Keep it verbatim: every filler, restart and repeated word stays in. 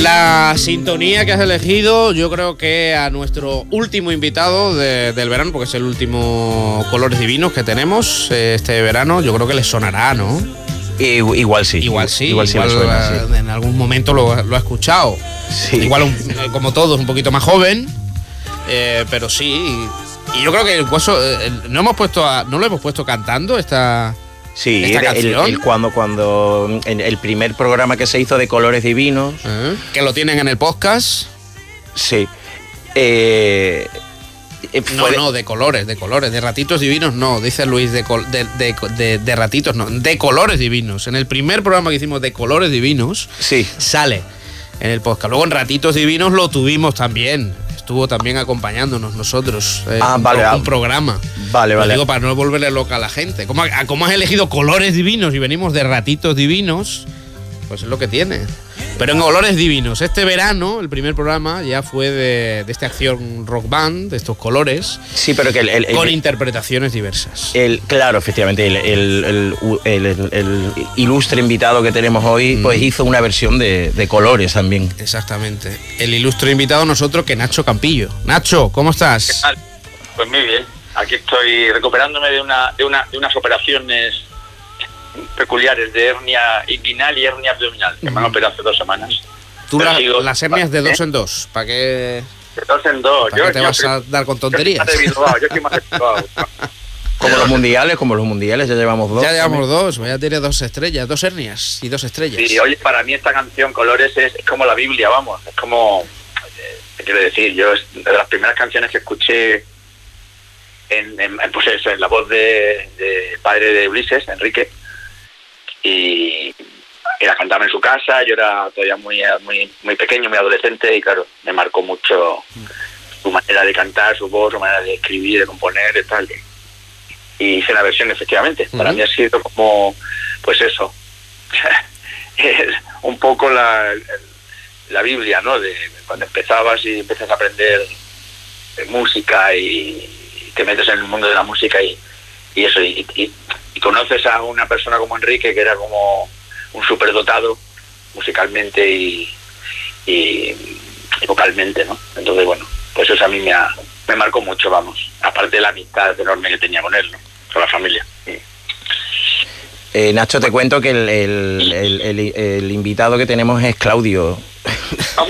La sintonía que has elegido, yo creo que a nuestro último invitado de, del verano, porque es el último Colores Divinos que tenemos este verano, yo creo que les sonará, ¿no? Igual sí. Igual sí, igual, igual, sí me suena, sí. En algún momento lo, lo ha escuchado. Sí. Igual, un, como todos, un poquito más joven, eh, pero sí. Y yo creo que el Cueso, eh, no hemos puesto a, no lo hemos puesto cantando esta. Sí, esta el, canción. el, cuando, cuando en el primer programa que se hizo de Colores Divinos. ¿Eh? Que lo tienen en el podcast. Sí. Eh, no, no, de colores, de colores, de ratitos divinos no, dice Luis, de, col, de, de, de, de ratitos no, de colores divinos. En el primer programa que hicimos de Colores Divinos, sí, sale en el podcast. Luego en Ratitos Divinos lo tuvimos también. Estuvo también acompañándonos nosotros. Eh, ah, un, vale. Un programa. Vale, lo vale. digo para no volverle loca a la gente. ¿Cómo, ¿Cómo has elegido Colores Divinos y venimos de Ratitos Divinos? Pues es lo que tiene. Pero en Colores Divinos, este verano, el primer programa ya fue de, de esta acción rock band, de estos colores. Sí, pero que el, el, con el, interpretaciones diversas. El, claro, efectivamente, el, el, el, el, el ilustre invitado que tenemos hoy, mm. pues hizo una versión de, de colores también. Exactamente. El ilustre invitado nosotros, que Nacho Campillo. Nacho, ¿cómo estás? ¿Qué tal? Pues muy bien. Aquí estoy recuperándome de una, de una, de unas operaciones peculiares de hernia inguinal y hernia abdominal, que uh-huh. me han operado hace dos semanas. Tú la, sigo, las hernias de dos ¿eh? en dos, ¿para qué? De dos en dos. ¿Para yo, qué te yo vas soy, a dar con tonterías? Yo estoy más yo estoy más Como los mundiales, como los mundiales, ya llevamos dos. Ya llevamos también. dos, ya tiene dos estrellas, dos hernias y dos estrellas. Sí, oye, para mí esta canción, Colores, es, es como la Biblia, vamos, es como, eh, ¿qué quiero decir? Yo es de las primeras canciones que escuché en, en, pues eso, en la voz de, de padre de Ulises, Enrique, y, y la cantaba en su casa. Yo era todavía muy muy muy pequeño, muy adolescente, y claro, me marcó mucho su manera de cantar, su voz, su manera de escribir, de componer y tal. Y hice la versión, efectivamente. Uh-huh. Para mí ha sido como, pues eso, un poco la, la Biblia, ¿no? De cuando empezabas y empiezas a aprender música y te metes en el mundo de la música y, y eso, y, y, y conoces a una persona como Enrique, que era como un superdotado musicalmente y, y, y vocalmente, ¿no? Entonces, bueno, pues eso a mí me, ha, me marcó mucho, vamos, aparte de la amistad enorme que tenía con él, ¿no? Con la familia. Sí. Eh, Nacho, te cuento que el, el, el, el, el invitado que tenemos es Claudio.